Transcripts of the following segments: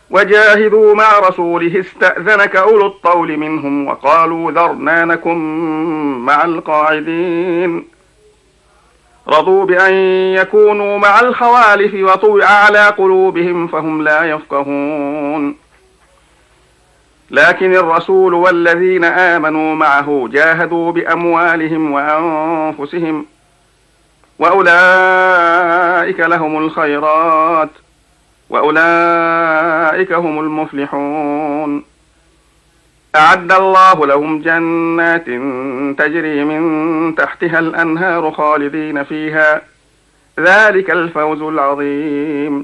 وجاهدوا مع رسوله استأذنك أولو الطول منهم وقالوا ذرنا نكن مع القاعدين. رضوا بأن يكونوا مع الخوالف وطبع على قلوبهم فهم لا يفقهون. لكن الرسول والذين آمنوا معه جاهدوا بأموالهم وأنفسهم وأولئك لهم الخيرات وأولئك هم المفلحون. أعد الله لهم جنات تجري من تحتها الأنهار خالدين فيها، ذلك الفوز العظيم.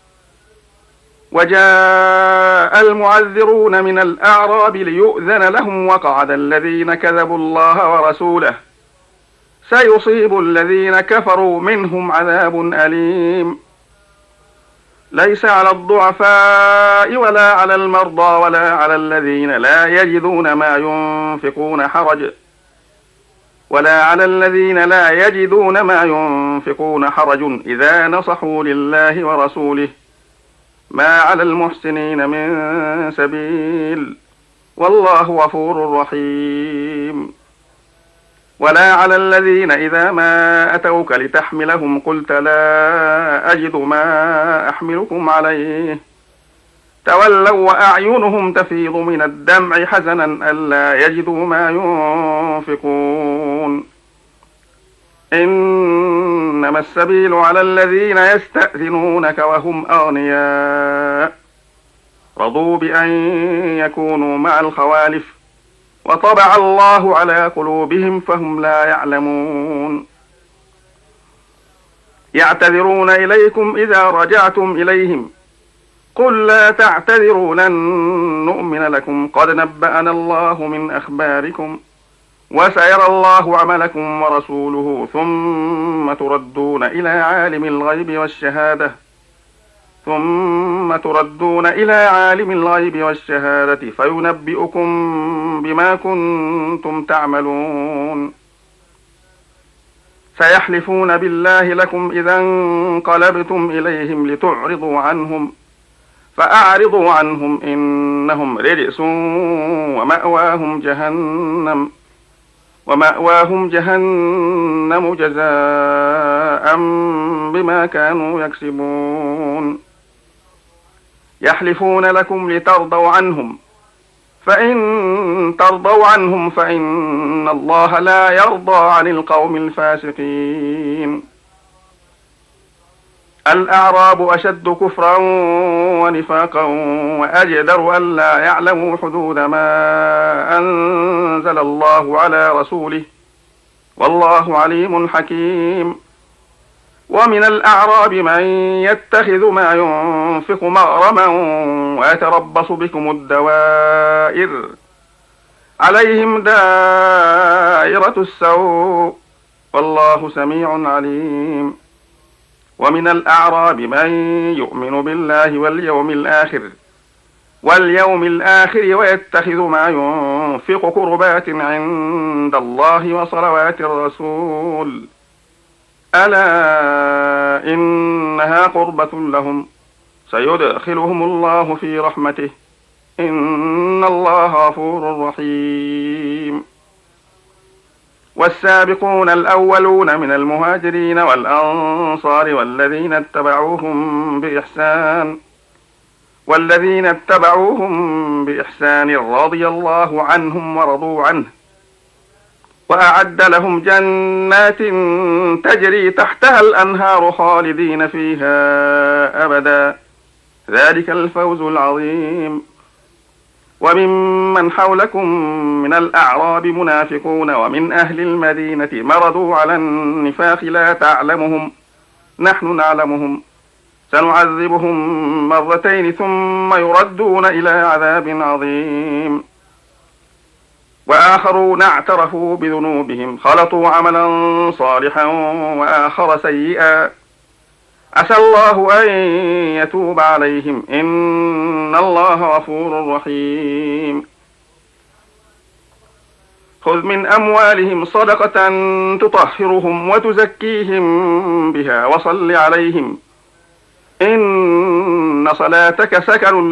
وجاء المعذرون من الأعراب ليؤذن لهم وقعد الذين كذبوا الله ورسوله، سيصيب الذين كفروا منهم عذاب أليم. ليس على الضعفاء ولا على المرضى ولا على الذين لا يجدون ما ينفقون حرج إذا نصحوا لله ورسوله، ما على المحسنين من سبيل، والله غفور رحيم. ولا على الذين إذا ما أتوك لتحملهم قلت لا أجد ما أحملكم عليه تولوا وأعينهم تفيض من الدمع حزنا ألا يجدوا ما ينفقون. إنما السبيل على الذين يستأذنونك وهم أغنياء، رضوا بأن يكونوا مع الخوالف وطبع الله على قلوبهم فهم لا يعلمون. يعتذرون إليكم إذا رجعتم إليهم قل لا تعتذروا لن نؤمن لكم قد نبأنا الله من أخباركم وسيرى الله عملكم ورسوله ثم تردون إلى عالم الغيب والشهادة فينبئكم بما كنتم تعملون. سيحلفون بالله لكم إذا انقلبتم إليهم لتعرضوا عنهم فأعرضوا عنهم إنهم رجس ومأواهم جهنم جزاء بما كانوا يكسبون. يحلفون لكم لترضوا عنهم فإن ترضوا عنهم فإن الله لا يرضى عن القوم الفاسقين. الأعراب أشد كفرا ونفاقا وأجدر ألا يعلموا حدود ما أنزل الله على رسوله، والله عليم حكيم. ومن الأعراب من يتخذ ما ينفق مغرما ويتربص بكم الدوائر، عليهم دائرة السوء، والله سميع عليم. ومن الأعراب من يؤمن بالله واليوم الآخر ويتخذ ما ينفق قربات عند الله وصلوات الرسول، ألا إنها قربة لهم سيدخلهم الله في رحمته إن الله غفور رحيم. والسابقون الأولون من المهاجرين والأنصار والذين اتبعوهم بإحسان رضي الله عنهم ورضوا عنه وأعد لهم جنات تجري تحتها الأنهار خالدين فيها أبدا، ذلك الفوز العظيم. وممن حولكم من الأعراب منافقون ومن أهل المدينة مرضوا على النفاق لا تعلمهم نحن نعلمهم سنعذبهم مرتين ثم يردون إلى عذاب عظيم. وآخرون اعترفوا بذنوبهم خلطوا عملا صالحا وآخر سيئا عسى الله أن يتوب عليهم إن الله غفور رحيم. خذ من أموالهم صدقة تطهرهم وتزكيهم بها وصل عليهم إن صلاتك سكن